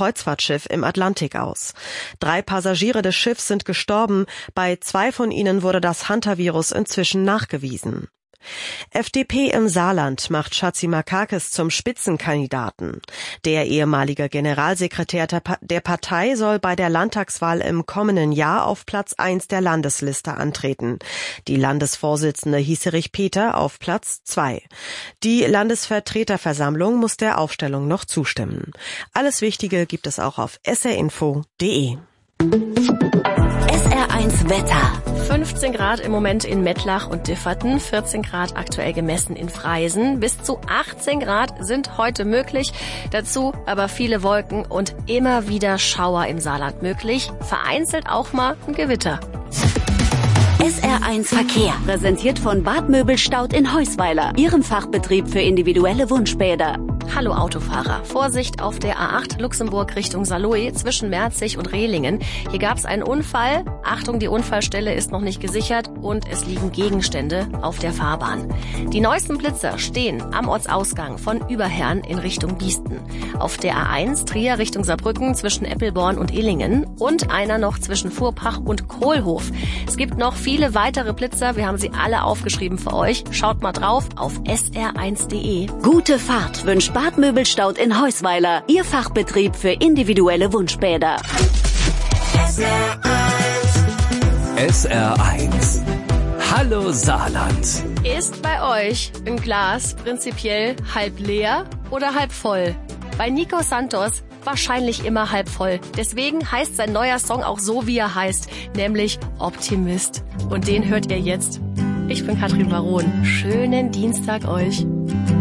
Kreuzfahrtschiff im Atlantik aus. 3 Passagiere des Schiffs sind gestorben, bei 2 von ihnen wurde das Hantavirus inzwischen nachgewiesen. FDP im Saarland macht Chatzimarkakis zum Spitzenkandidaten. Der ehemalige Generalsekretär der Partei soll bei der Landtagswahl im kommenden Jahr auf Platz 1 der Landesliste antreten. Die Landesvorsitzende Hieserich Peter auf Platz 2. Die Landesvertreterversammlung muss der Aufstellung noch zustimmen. Alles Wichtige gibt es auch auf srinfo.de. SR1 Wetter. 15 Grad im Moment in Mettlach und Differten, 14 Grad aktuell gemessen in Freisen. Bis zu 18 Grad sind heute möglich. Dazu aber viele Wolken und immer wieder Schauer im Saarland möglich. Vereinzelt auch mal ein Gewitter. SR1 Verkehr, präsentiert von Bad Möbelstaud in Heusweiler, Ihrem Fachbetrieb für individuelle Wunschbäder. Hallo Autofahrer, Vorsicht auf der A8 Luxemburg Richtung Saarlouis zwischen Merzig und Rehlingen. Hier gab es einen Unfall. Achtung, die Unfallstelle ist noch nicht gesichert und es liegen Gegenstände auf der Fahrbahn. Die neuesten Blitzer stehen am Ortsausgang von Überherrn in Richtung Biesten. Auf der A1 Trier Richtung Saarbrücken zwischen Eppelborn und Illingen und einer noch zwischen Furpach und Kohlhof. Es gibt noch viele weitere Blitzer, wir haben sie alle aufgeschrieben für euch. Schaut mal drauf auf sr1.de. Gute Fahrt wünscht Bad Möbelstaud in Heusweiler, Ihr Fachbetrieb für individuelle Wunschbäder. SR1. Hallo Saarland. Ist bei euch ein Glas prinzipiell halb leer oder halb voll? Bei Nico Santos wahrscheinlich immer halb voll. Deswegen heißt sein neuer Song auch so, wie er heißt, nämlich Optimist. Und den hört ihr jetzt. Ich bin Katrin Baron. Schönen Dienstag euch.